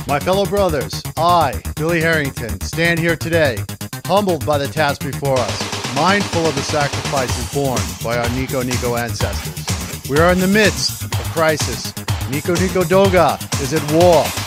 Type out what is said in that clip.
My fellow brothers, I, Billy Harrington, stand here today, humbled by the task before us, mindful of the sacrifices borne by our Nico ancestors. We are in the midst of crisis. Nico Doga is at war.